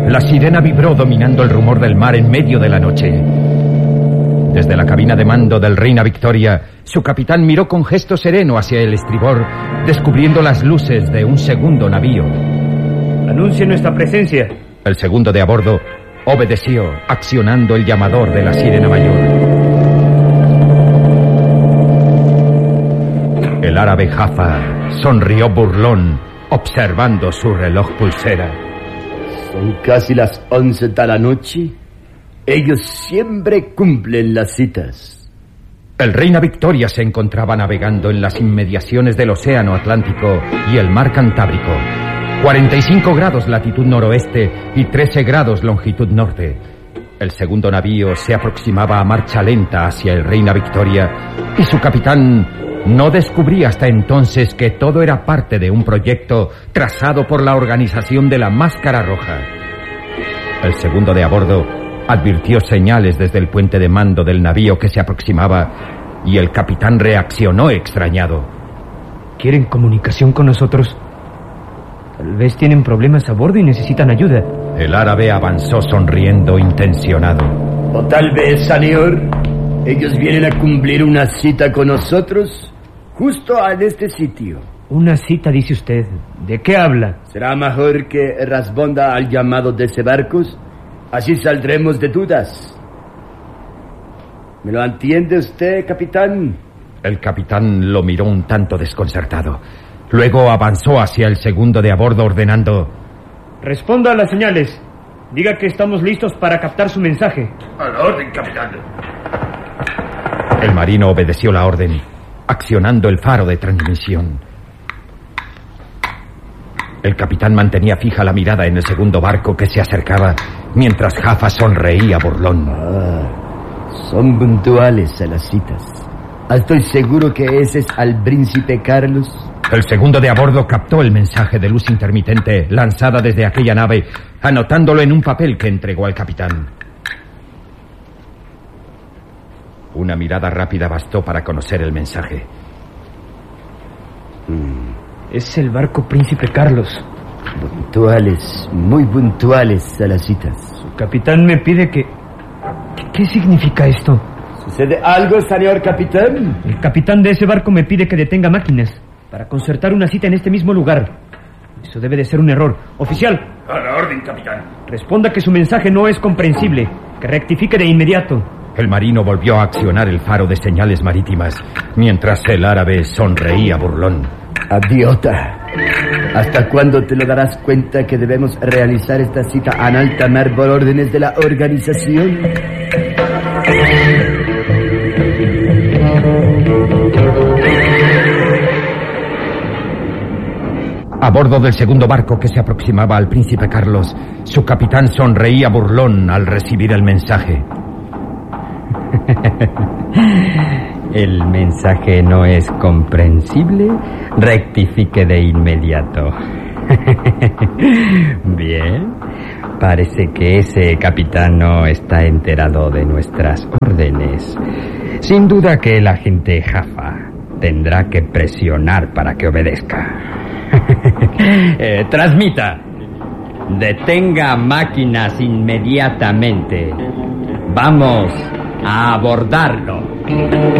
La sirena vibró dominando el rumor del mar en medio de la noche. Desde la cabina de mando del Reina Victoria, su capitán miró con gesto sereno hacia el estribor, descubriendo las luces de un segundo navío. Anuncie nuestra presencia. El segundo de a bordo obedeció, accionando el llamador de la sirena mayor. El árabe Jaffa sonrió burlón, observando su reloj pulsera. Son casi las 11 de la noche. Ellos siempre cumplen las citas. El Reina Victoria se encontraba navegando en las inmediaciones del Océano Atlántico y el Mar Cantábrico. 45 grados latitud noroeste y 13 grados longitud norte. El segundo navío se aproximaba a marcha lenta hacia el Reina Victoria y su capitán no descubría hasta entonces que todo era parte de un proyecto trazado por la organización de la Máscara Roja. El segundo de a bordo advirtió señales desde el puente de mando del navío que se aproximaba y el capitán reaccionó extrañado. ¿Quieren comunicación con nosotros? Tal vez tienen problemas a bordo y necesitan ayuda. El árabe avanzó sonriendo intencionado. O tal vez, señor, ellos vienen a cumplir una cita con nosotros justo en este sitio. Una cita, dice usted. ¿De qué habla? Será mejor que responda al llamado de ese barco. Así saldremos de dudas. ¿Me lo entiende usted, capitán? El capitán lo miró un tanto desconcertado. Luego avanzó hacia el segundo de a bordo ordenando: responda a las señales. Diga que estamos listos para captar su mensaje. A la orden, capitán. El marino obedeció la orden, accionando el faro de transmisión. El capitán mantenía fija la mirada en el segundo barco que se acercaba, mientras Jaffa sonreía burlón. Son puntuales a las citas. Estoy seguro que ese es al príncipe Carlos. El segundo de a bordo captó el mensaje de luz intermitente lanzada desde aquella nave, anotándolo en un papel que entregó al capitán. Una mirada rápida bastó para conocer el mensaje. Es el barco Príncipe Carlos. Puntuales, muy puntuales a las citas. Su capitán me pide que... ¿Qué significa esto? ¿Sucede algo, señor capitán? El capitán de ese barco me pide que detenga máquinas para concertar una cita en este mismo lugar. Eso debe de ser un error. Oficial. A la orden, capitán. Responda que su mensaje no es comprensible. Que rectifique de inmediato. El marino volvió a accionar el faro de señales marítimas, mientras el árabe sonreía burlón. Adiota. ¿Hasta cuándo te lo darás cuenta que debemos realizar esta cita en alta mar por órdenes de la organización? A bordo del segundo barco que se aproximaba al Príncipe Carlos, su capitán sonreía burlón al recibir el mensaje. El mensaje no es comprensible. Rectifique de inmediato. Bien. Parece que ese capitán no está enterado de nuestras órdenes. Sin duda que el agente Jaffa tendrá que presionar para que obedezca. Transmita. Detenga máquinas inmediatamente. Vamos a abordarlo.